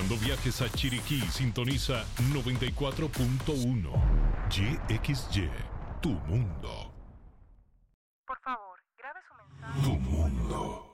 Cuando viajes a Chiriquí, sintoniza 94.1. YXY, tu mundo. Por favor, grabe su mensaje. Tu mundo.